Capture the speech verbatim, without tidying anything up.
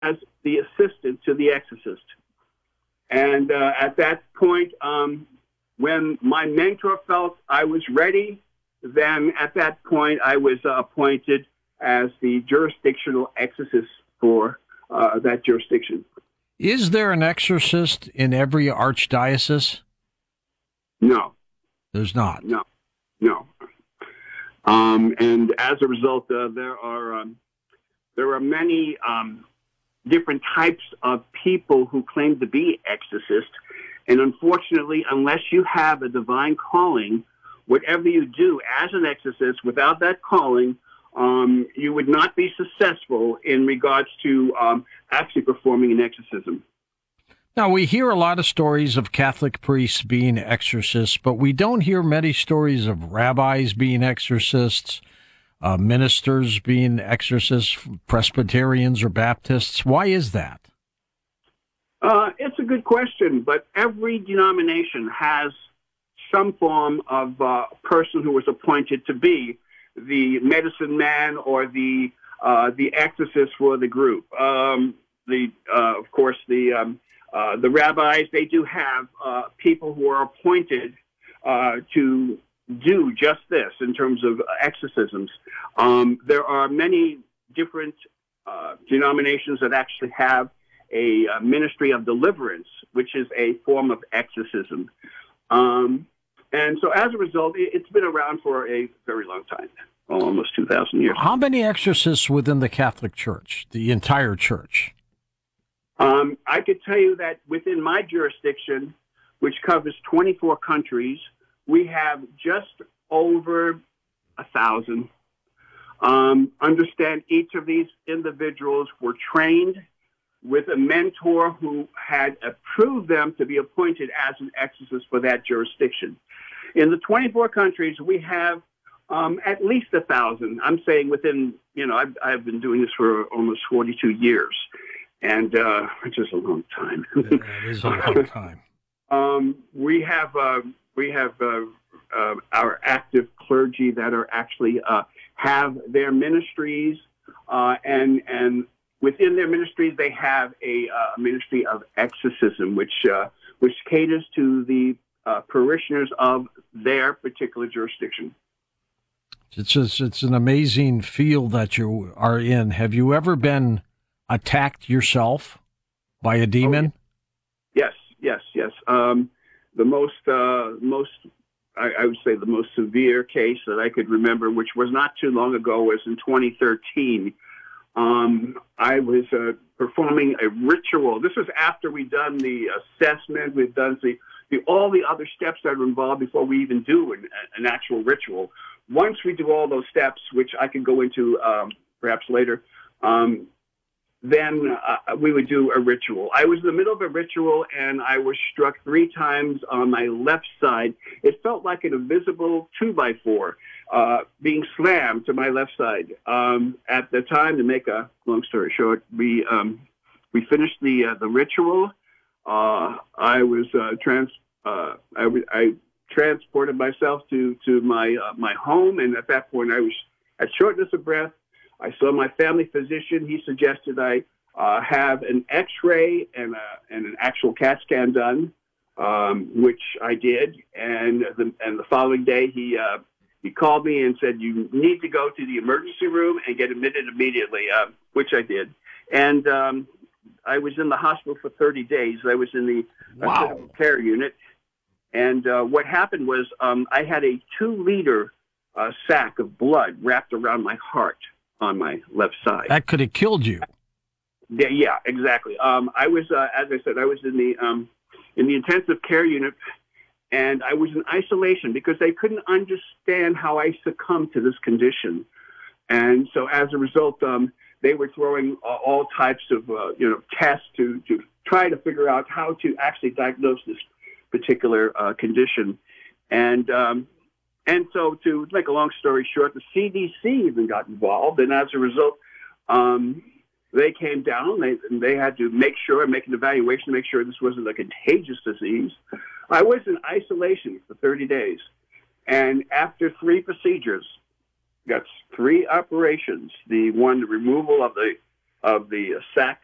as the assistant to the exorcist. And uh, at that point, um, when my mentor felt I was ready, then at that point I was uh, appointed as the jurisdictional exorcist for uh, that jurisdiction. Is there an exorcist in every archdiocese? No. There's not. No. No. Um, and as a result, uh, there are um, there are many um, different types of people who claim to be exorcists. And unfortunately, unless you have a divine calling, whatever you do as an exorcist without that calling, um, you would not be successful in regards to um, actually performing an exorcism. Now, we hear a lot of stories of Catholic priests being exorcists, but we don't hear many stories of rabbis being exorcists, uh, ministers being exorcists, Presbyterians or Baptists. Why is that? Uh, it's a good question, but every denomination has some form of uh, person who was appointed to be the medicine man or the uh, the exorcist for the group. Um, the uh, of course the um, uh, the rabbis, they do have uh, people who are appointed uh, to do just this in terms of exorcisms. Um, there are many different uh, denominations that actually have a, a ministry of deliverance, which is a form of exorcism. Um, and so as a result, it, it's been around for a very long time, almost two thousand years. How many exorcists within the Catholic Church, the entire church? Um, I could tell you that within my jurisdiction, which covers twenty-four countries, we have just over a thousand. Um, understand each of these individuals were trained with a mentor who had approved them to be appointed as an exorcist for that jurisdiction. In the twenty-four countries, we have um, at least a thousand. I'm saying within, you know, I've, I've been doing this for almost forty-two years, and uh, which is a long time. It is a long time. um, we have uh, we have uh, uh, our active clergy that are actually uh, have their ministries, uh, and and within their ministries they have a uh, ministry of exorcism, which uh, which caters to the uh, parishioners of their particular jurisdiction. It's just, it's an amazing field that you are in. Have you ever been attacked yourself by a demon? Oh, yes, yes, yes. Um, the most, uh, most, I, I would say, the most severe case that I could remember, which was not too long ago, was in twenty thirteen. Um, I was uh, performing a ritual. This was after we'd done the assessment, we've done the, the all the other steps that are involved before we even do an, an actual ritual. Once we do all those steps, which I can go into um, perhaps later, um, then uh, we would do a ritual. I was in the middle of a ritual, and I was struck three times on my left side. It felt like an invisible two by four uh, being slammed to my left side. Um, at the time, to make a long story short, we um, we finished the uh, the ritual. Uh, I was uh, trans. Uh, I, I transported myself to to my uh, my home, and at that point, I was at shortness of breath. I saw my family physician. He suggested I uh, have an X-ray and, a, and an actual CAT scan done, um, which I did. And the, and the following day, he uh, he called me and said, "You need to go to the emergency room and get admitted immediately," uh, which I did. And um, I was in the hospital for thirty days. I was in the Wow. uh, critical care unit. And uh, what happened was um, I had a two-liter uh, sack of blood wrapped around my heart on my left side. That could have killed you. Yeah, yeah, exactly. Um, I was, uh, as I said, I was in the um, in the intensive care unit, and I was in isolation because they couldn't understand how I succumbed to this condition. And so, as a result, um, they were throwing uh, all types of uh, you know tests to to try to figure out how to actually diagnose this particular uh, condition. And um, And so, to make a long story short, the C D C even got involved, and as a result, um, they came down. They and they had to make sure, make an evaluation to make sure this wasn't a contagious disease. I was in isolation for thirty days, and after three procedures, got three operations. The one, the removal of the of the sac